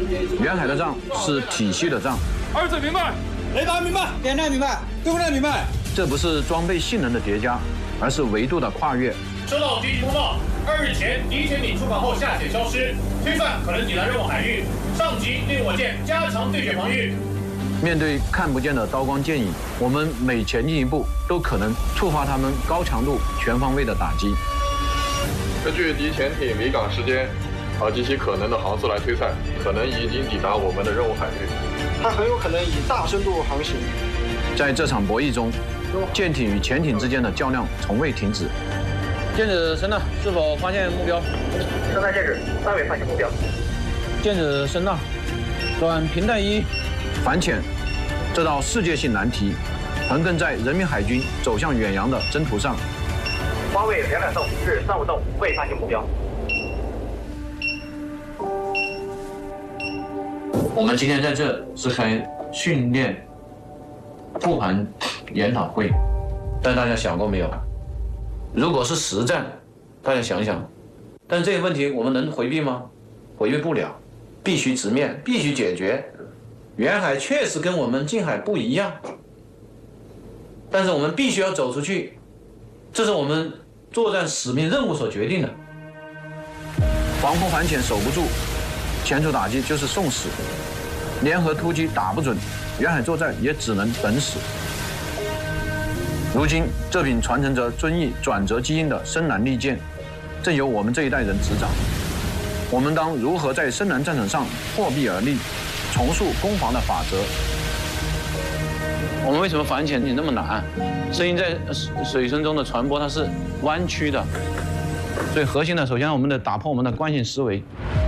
远海的仗是体系的仗。 二字明白， 雷达明白，电站明白，对空战明白。 这不是装备性能的叠加，而是维度的跨越。 收到敌情通报，2日前敌潜艇出港后下潜消失，推算可能抵达任务海域。上级令我舰加强对潜防御。 面对看不见的刀光剑影，我们每前进一步，都可能触发他们高强度、全方位的打击。 根据敌潜艇离港时间及其可能的航速来推算，可能已经抵达我们的任务海域。 它很有可能以大深度航行。 在这场博弈中，舰艇与潜艇之间的较量从未停止。舰子声呐，是否发现目标？ 声呐剑指，3位发现目标。 舰子声呐，转平带1。反潜，这道世界性难题，横亘在人民海军走向远洋的征途上。 8位2两洞至3、5洞未发现目标。 我们今天在这是开训练复盘研讨会，但大家想过没有？如果是实战，大家想想，但这个问题我们能回避吗？回避不了，必须直面，必须解决。远海确实跟我们近海不一样，但是我们必须要走出去，这是我们作战使命任务所决定的。防空反潜守不住，潜处打击就是送死，联合突击打不准，远海作战也只能等死。如今这柄传承着遵义转折基因的深蓝利剑，正由我们这一代人执掌。我们当如何在深蓝战场上破壁而立，重塑攻防的法则？我们为什么反潜那么难？声音在水声中的传播它是弯曲的，所以核心的，首先我们得打破我们的惯性思维。